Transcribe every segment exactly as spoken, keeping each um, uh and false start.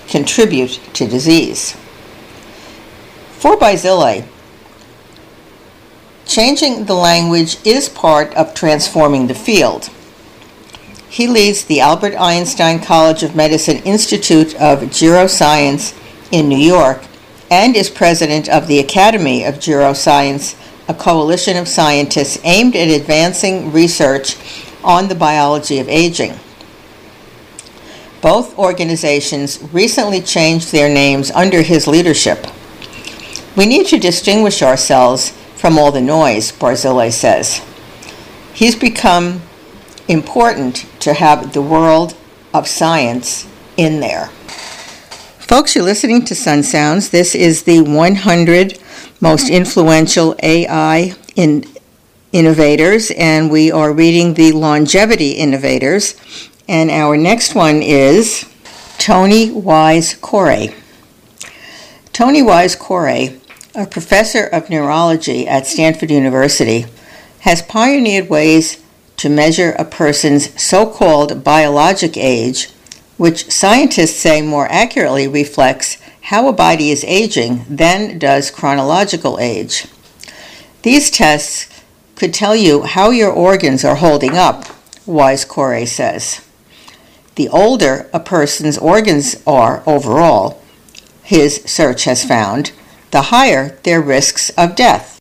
contribute to disease. For Barzilay, changing the language is part of transforming the field. He leads the Albert Einstein College of Medicine Institute of Geroscience in New York and is president of the Academy of Geroscience, a coalition of scientists aimed at advancing research on the biology of aging. Both organizations recently changed their names under his leadership. We need to distinguish ourselves from all the noise, Barzilay says. He's become important to have the world of science in there. Folks, you're listening to Sun Sounds. This is the one hundred most influential A I in innovators, and we are reading the longevity innovators. And our next one is Tony Wise-Corey. Tony Wise-Corey, a professor of neurology at Stanford University, has pioneered ways to measure a person's so-called biologic age, which scientists say more accurately reflects how a body is aging than does chronological age. These tests could tell you how your organs are holding up, Wise-Corey says. The older a person's organs are overall, his search has found, the higher their risks of death.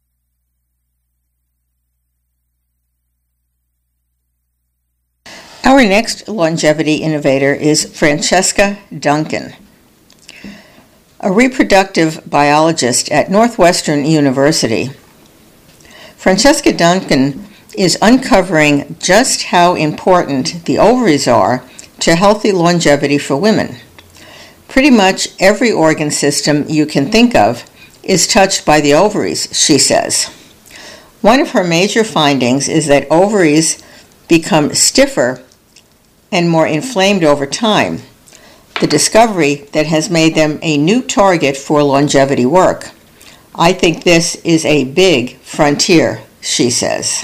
Our next longevity innovator is Francesca Duncan, a reproductive biologist at Northwestern University. Francesca Duncan is uncovering just how important the ovaries are to healthy longevity for women. Pretty much every organ system you can think of is touched by the ovaries, she says. One of her major findings is that ovaries become stiffer and more inflamed over time, the discovery that has made them a new target for longevity work. I think this is a big frontier, she says.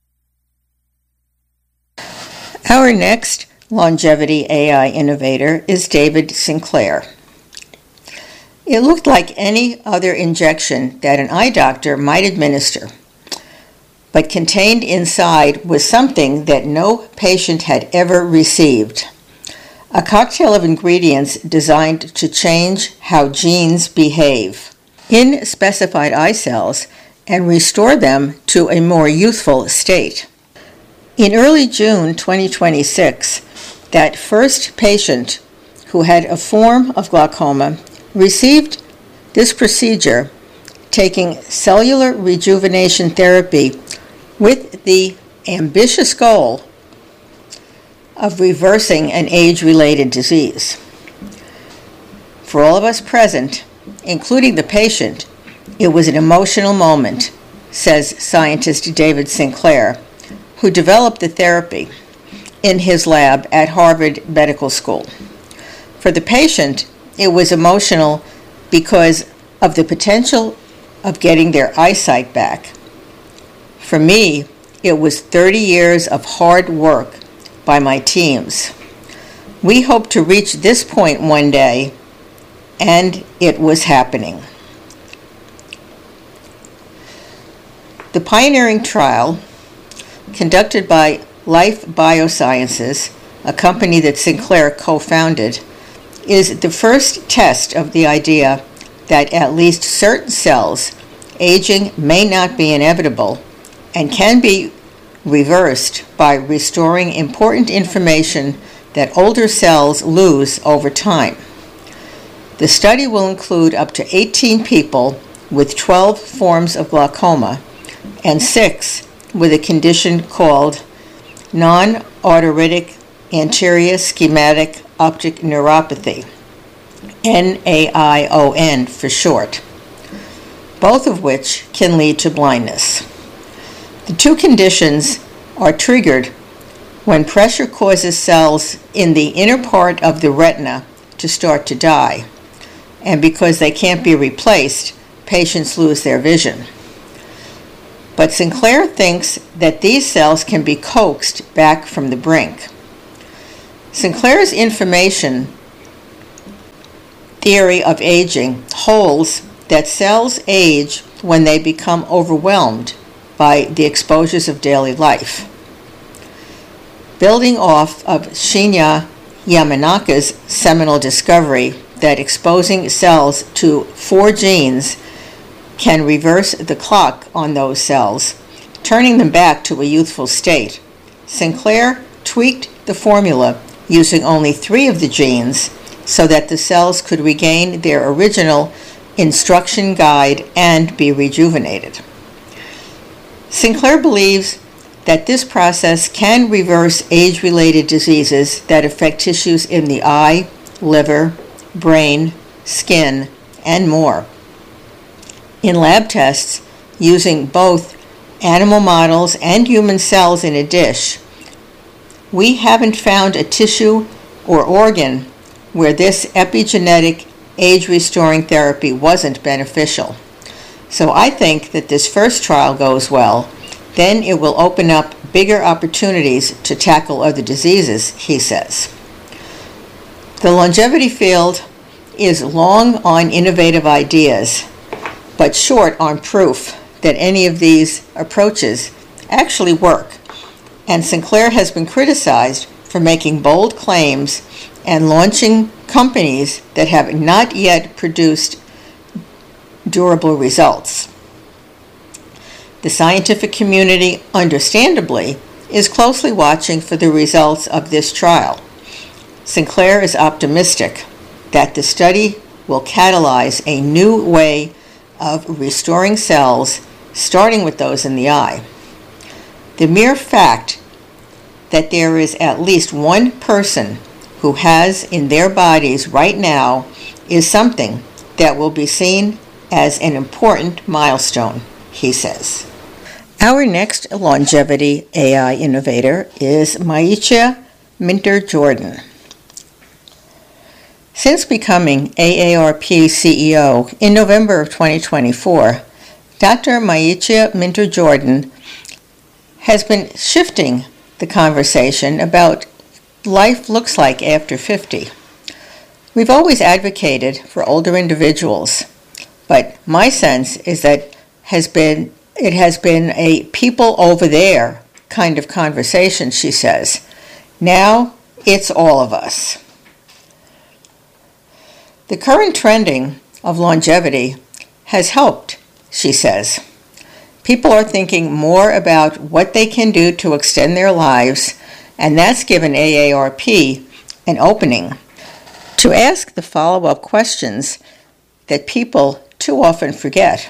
Our next longevity A I innovator is David Sinclair. It looked like any other injection that an eye doctor might administer, but contained inside was something that no patient had ever received. A cocktail of ingredients designed to change how genes behave in specified eye cells and restore them to a more youthful state. In early June twenty twenty-six, that first patient who had a form of glaucoma received this procedure, taking cellular rejuvenation therapy with the ambitious goal of reversing an age-related disease. For all of us present, including the patient, it was an emotional moment, says scientist David Sinclair, who developed the therapy in his lab at Harvard Medical School. For the patient, it was emotional because of the potential of getting their eyesight back. For me, it was thirty years of hard work by my teams. We hope to reach this point one day, and it was happening. The pioneering trial, conducted by Life Biosciences, a company that Sinclair co-founded, is the first test of the idea that at least certain cells, aging may not be inevitable and can be reversed by restoring important information that older cells lose over time. The study will include up to eighteen people with twelve forms of glaucoma and six with a condition called non-arteritic anterior schematic optic neuropathy, N A I O N for short, both of which can lead to blindness. The two conditions are triggered when pressure causes cells in the inner part of the retina to start to die, and because they can't be replaced, patients lose their vision. But Sinclair thinks that these cells can be coaxed back from the brink. Sinclair's information theory of aging holds that cells age when they become overwhelmed by the exposures of daily life. Building off of Shinya Yamanaka's seminal discovery that exposing cells to four genes can reverse the clock on those cells, turning them back to a youthful state, Sinclair tweaked the formula using only three of the genes so that the cells could regain their original instruction guide and be rejuvenated. Sinclair believes that this process can reverse age-related diseases that affect tissues in the eye, liver, brain, skin, and more. In lab tests, using both animal models and human cells in a dish, we haven't found a tissue or organ where this epigenetic age-restoring therapy wasn't beneficial. So I think that this first trial goes well, then it will open up bigger opportunities to tackle other diseases, he says. The longevity field is long on innovative ideas, but short on proof that any of these approaches actually work. And Sinclair has been criticized for making bold claims and launching companies that have not yet produced durable results. The scientific community, understandably, is closely watching for the results of this trial. Sinclair is optimistic that the study will catalyze a new way of restoring cells, starting with those in the eye. The mere fact that there is at least one person who has in their bodies right now is something that will be seen as an important milestone, he says. Our next longevity A I innovator is Mycia Minter-Jordan. Since becoming A A R P C E O in November of twenty twenty-four, Doctor Mycia Minter-Jordan has been shifting the conversation about life looks like after fifty. We've always advocated for older individuals, but my sense is that has been it has been a people over there kind of conversation, she says. Now it's all of us. The current trending of longevity has helped, she says. People are thinking more about what they can do to extend their lives, and that's given A A R P an opening to ask the follow-up questions that people too often forget.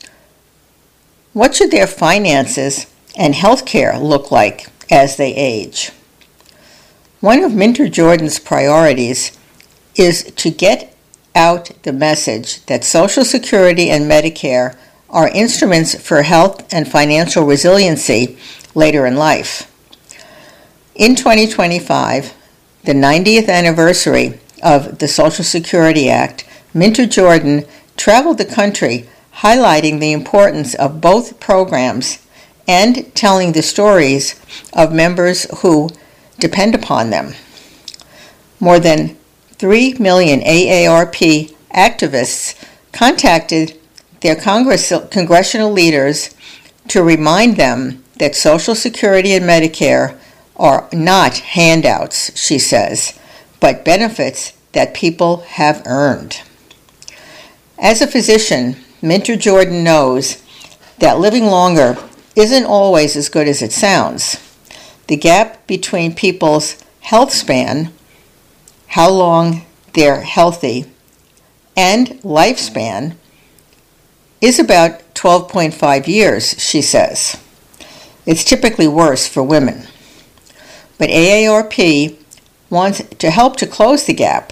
What should their finances and health care look like as they age? One of Minter-Jordan's priorities is to get out the message that Social Security and Medicare are instruments for health and financial resiliency later in life. In twenty twenty-five, the ninetieth anniversary of the Social Security Act, Minter-Jordan traveled the country highlighting the importance of both programs and telling the stories of members who depend upon them. More than three million A A R P activists contacted their Congress, congressional leaders to remind them that Social Security and Medicare are not handouts, she says, but benefits that people have earned. As a physician, Minter-Jordan knows that living longer isn't always as good as it sounds. The gap between people's health span, how long they're healthy, and lifespan is about twelve point five years, she says. It's typically worse for women. But A A R P wants to help to close the gap.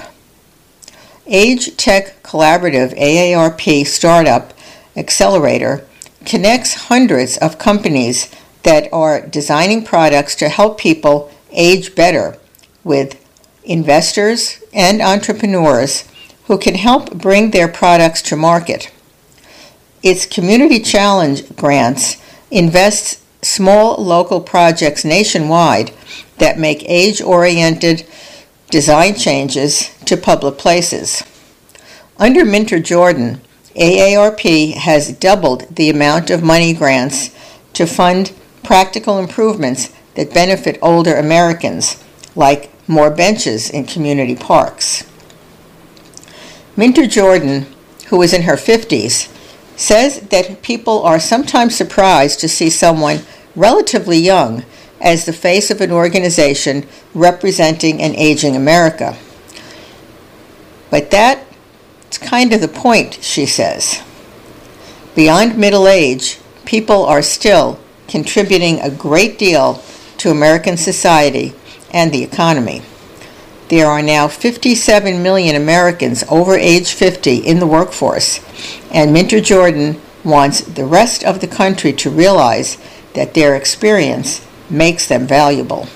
Age Tech Collaborative A A R P Startup Accelerator connects hundreds of companies that are designing products to help people age better with investors and entrepreneurs who can help bring their products to market. Its Community Challenge grants invests small local projects nationwide that make age-oriented design changes to public places. Under Minter Jordan, A A R P has doubled the amount of money grants to fund practical improvements that benefit older Americans, like more benches in community parks. Minter Jordan, who is in her fifties, says that people are sometimes surprised to see someone relatively young as the face of an organization representing an aging America. But that's kind of the point, she says. Beyond middle age, people are still contributing a great deal to American society and the economy. There are now fifty-seven million Americans over age fifty in the workforce, and Minter Jordan wants the rest of the country to realize that their experience makes them valuable.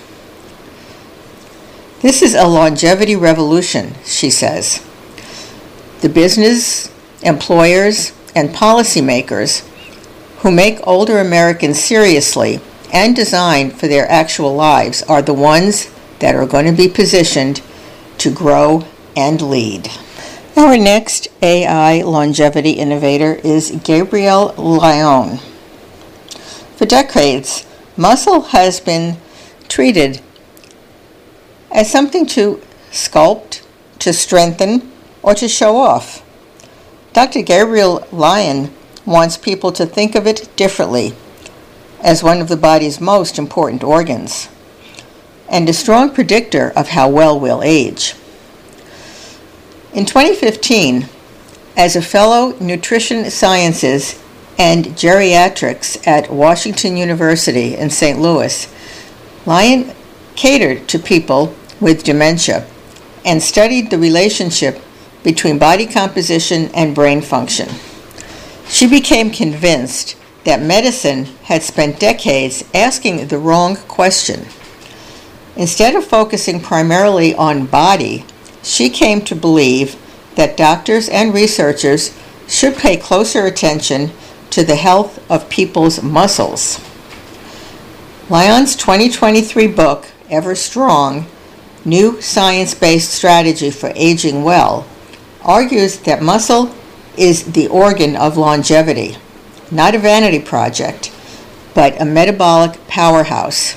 This is a longevity revolution, she says. The business, employers, and policymakers who make older Americans seriously and design for their actual lives are the ones that are going to be positioned to grow and lead. Our next A I longevity innovator is Gabriel Lyon. For decades, muscle has been treated as something to sculpt, to strengthen, or to show off. Doctor Gabriel Lyon wants people to think of it differently, as one of the body's most important organs, and a strong predictor of how well we'll age. In twenty fifteen, as a fellow nutrition sciences and geriatrics at Washington University in Saint Louis, Lyon catered to people with dementia and studied the relationship between body composition and brain function. She became convinced that medicine had spent decades asking the wrong question. Instead of focusing primarily on body, she came to believe that doctors and researchers should pay closer attention to the health of people's muscles. Lyon's twenty twenty-three book, Ever Strong, New Science-Based Strategy for Aging Well, argues that muscle is the organ of longevity, not a vanity project, but a metabolic powerhouse.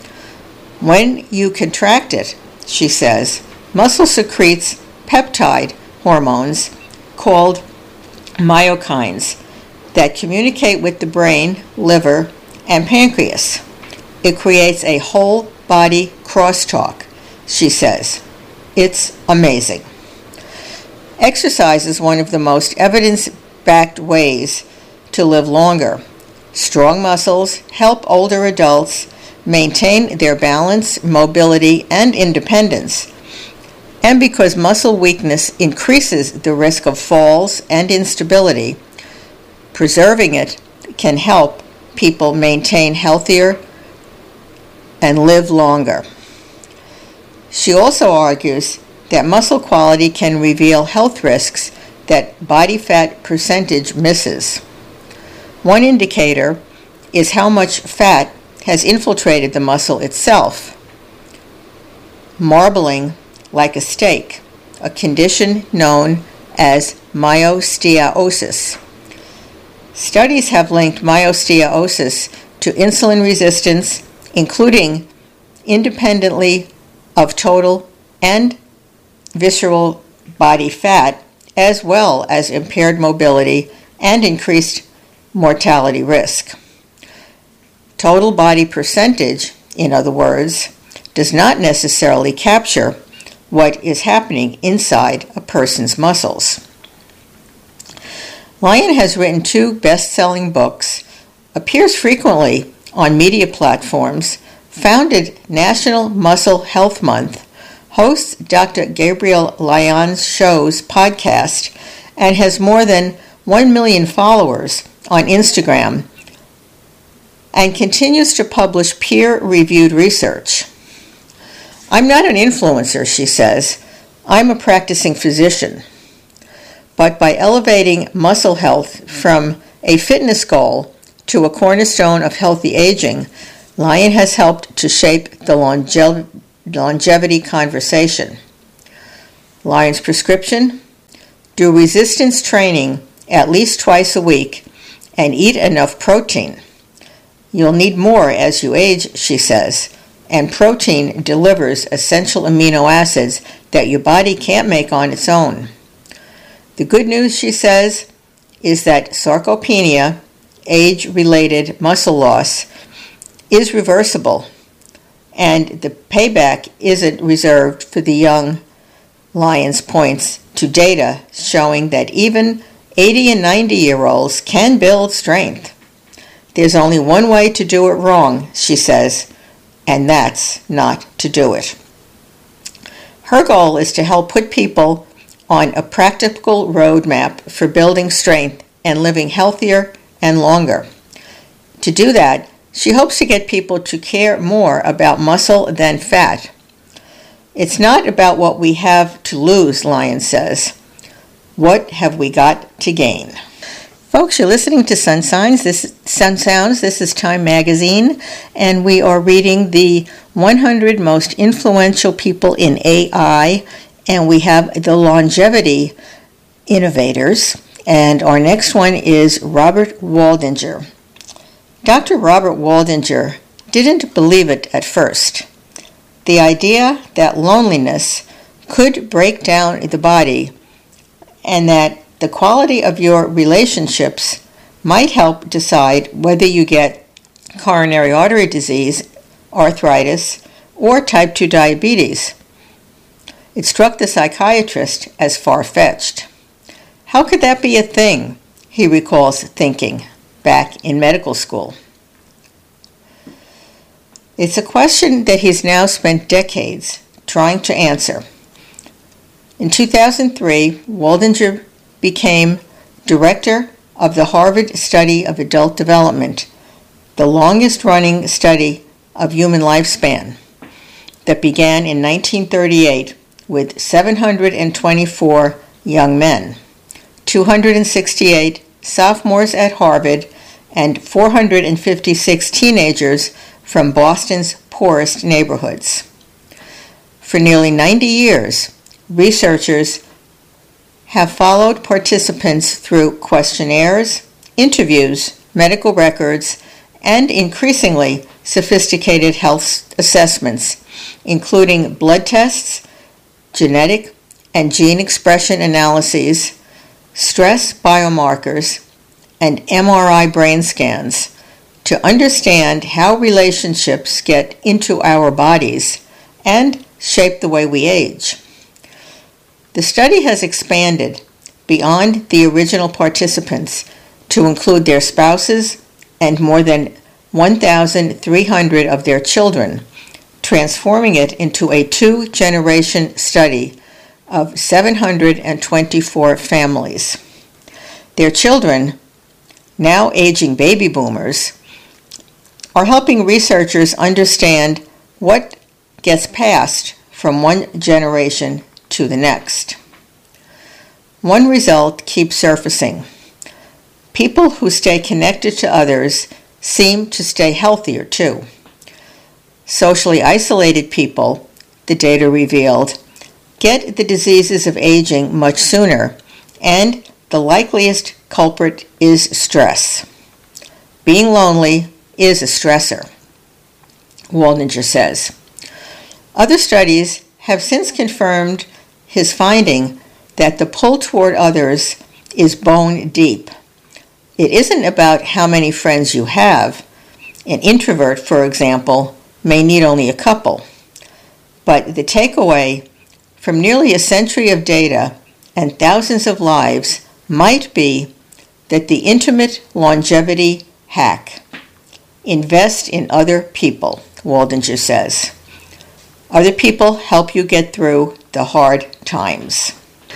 When you contract it, she says, muscle secretes peptide hormones called myokines that communicate with the brain, liver, and pancreas. It creates a whole body crosstalk, she says. It's amazing. Exercise is one of the most evidence-backed ways to live longer. Strong muscles help older adults maintain their balance, mobility, and independence. And because muscle weakness increases the risk of falls and instability, preserving it can help people maintain healthier and live longer. She also argues that muscle quality can reveal health risks that body fat percentage misses. One indicator is how much fat has infiltrated the muscle itself, marbling like a steak, a condition known as myosteosis. Studies have linked myosteosis to insulin resistance, including independently of total and visceral body fat, as well as impaired mobility and increased mortality risk. Total body percentage, in other words, does not necessarily capture what is happening inside a person's muscles. Lyon has written two best-selling books, appears frequently on media platforms, founded National Muscle Health Month, hosts Doctor Gabriel Lyon's show's podcast, and has more than one million followers on Instagram, and continues to publish peer-reviewed research. I'm not an influencer, she says. I'm a practicing physician. But by elevating muscle health from a fitness goal to a cornerstone of healthy aging, Lyon has helped to shape the longe- longevity conversation. Lyon's prescription: Do resistance training at least twice a week and eat enough protein. You'll need more as you age, she says, and protein delivers essential amino acids that your body can't make on its own. The good news, she says, is that sarcopenia, age-related muscle loss, is reversible, and the payback isn't reserved for the young. Lyons points to data showing that even eighty and ninety-year-olds can build strength. There's only one way to do it wrong, she says, and that's not to do it. Her goal is to help put people on a practical roadmap for building strength and living healthier and longer. To do that, she hopes to get people to care more about muscle than fat. It's not about what we have to lose, Lyons says. What have we got to gain? Folks, you're listening to Sun Signs. This Sun Sounds. This is Time Magazine, and we are reading the one hundred most influential people in A I, and we have the longevity innovators. And our next one is Robert Waldinger. Doctor Robert Waldinger didn't believe it at first. The idea that loneliness could break down the body and that the quality of your relationships might help decide whether you get coronary artery disease, arthritis, or type two diabetes. It struck the psychiatrist as far-fetched. How could that be a thing, he recalls thinking back in medical school. It's a question that he's now spent decades trying to answer. In two thousand three, Waldinger became director of the Harvard Study of Adult Development, the longest-running study of human lifespan, that began in nineteen thirty-eight with seven hundred twenty-four young men, two hundred sixty-eight sophomores at Harvard, and four hundred fifty-six teenagers from Boston's poorest neighborhoods. For nearly ninety years, researchers have followed participants through questionnaires, interviews, medical records, and increasingly sophisticated health assessments, including blood tests, genetic and gene expression analyses, stress biomarkers, and M R I brain scans to understand how relationships get into our bodies and shape the way we age. The study has expanded beyond the original participants to include their spouses and more than one thousand three hundred of their children, transforming it into a two-generation study of seven hundred twenty-four families. Their children, now aging baby boomers, are helping researchers understand what gets passed from one generation to the next. One result keeps surfacing. People who stay connected to others seem to stay healthier too. Socially isolated people, the data revealed, get the diseases of aging much sooner, and the likeliest culprit is stress. Being lonely is a stressor, Waldinger says. Other studies have since confirmed his finding that the pull toward others is bone deep. It isn't about how many friends you have. An introvert, for example, may need only a couple. But the takeaway from nearly a century of data and thousands of lives might be that the intimate longevity hack: invest in other people, Waldinger says. Other people help you get through the hard times.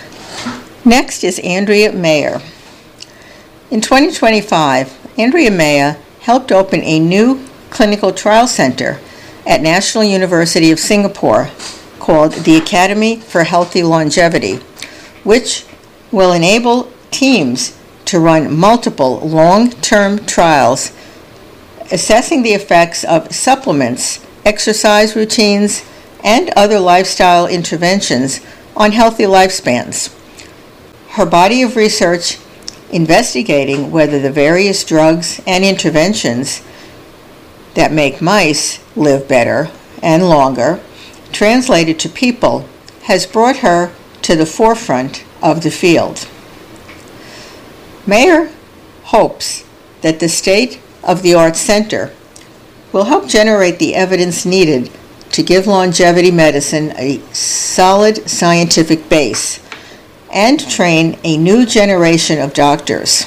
Next is Andrea Mayer. In twenty twenty-five, Andrea Mayer helped open a new clinical trial center at National University of Singapore called the Academy for Healthy Longevity, which will enable teams to run multiple long-term trials assessing the effects of supplements, exercise routines, and other lifestyle interventions on healthy lifespans. her body of research investigating whether the various drugs and interventions that make mice live better and longer, translated to people, has brought her to the forefront of the field. Mayer hopes that the state-of-the-art center will help generate the evidence needed to give longevity medicine a solid scientific base and train a new generation of doctors.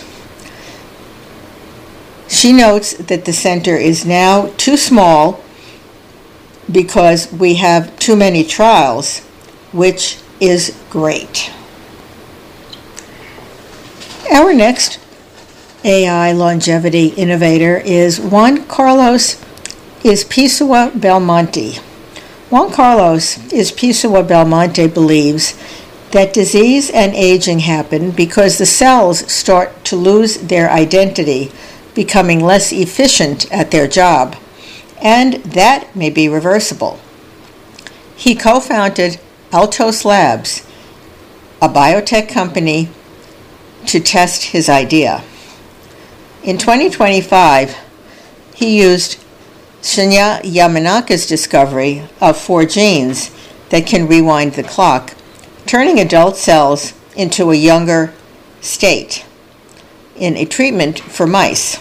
She notes that the center is now too small because we have too many trials, which is great. Our next A I longevity innovator is Juan Carlos Ispisua Belmonte. Juan Carlos Ispisua Belmonte believes that disease and aging happen because the cells start to lose their identity, becoming less efficient at their job, and that may be reversible. He co-founded Altos Labs, a biotech company, to test his idea. In twenty twenty-five, he used Shinya Yamanaka's discovery of four genes that can rewind the clock, turning adult cells into a younger state in a treatment for mice.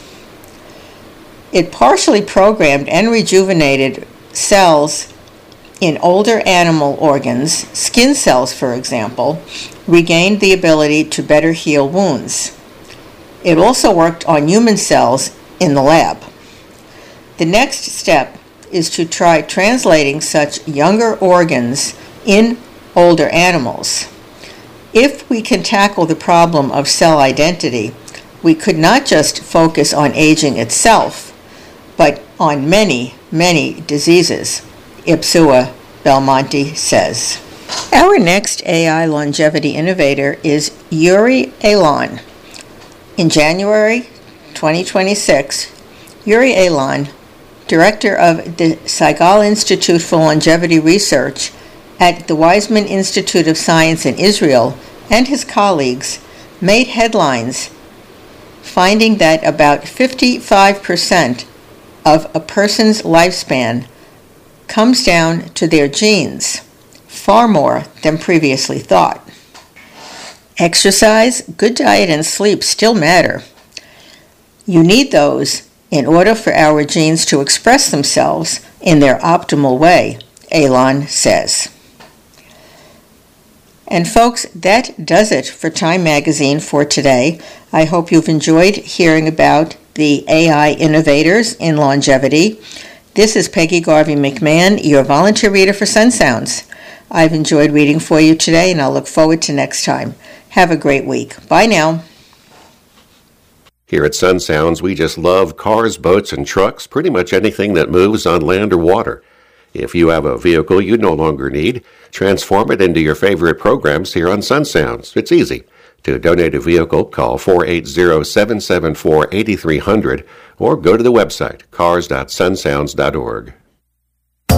It partially programmed and rejuvenated cells in older animal organs. Skin cells, for example, regained the ability to better heal wounds. It also worked on human cells in the lab. The next step is to try translating such younger organs in older animals. If we can tackle the problem of cell identity, we could not just focus on aging itself, but on many, many diseases, Ispisua Belmonte says. Our next A I longevity innovator is Yuri Alon. In January twenty twenty-six, Yuri Alon, director of the Segal Institute for Longevity Research at the Weizmann Institute of Science in Israel, and his colleagues made headlines finding that about fifty-five percent of a person's lifespan comes down to their genes, far more than previously thought. Exercise, good diet, and sleep still matter. You need those in order for our genes to express themselves in their optimal way, Alon says. And folks, that does it for Time Magazine for today. I hope you've enjoyed hearing about the A I innovators in longevity. This is Peggy Garvey McMahon, your volunteer reader for Sun Sounds. I've enjoyed reading for you today, and I'll look forward to next time. Have a great week. Bye now. Here at Sun Sounds, we just love cars, boats, and trucks, pretty much anything that moves on land or water. If you have a vehicle you no longer need, transform it into your favorite programs here on Sun Sounds. It's easy. To donate a vehicle, call four eight zero, seven seven four, eight three zero zero or go to the website cars dot sun sounds dot org.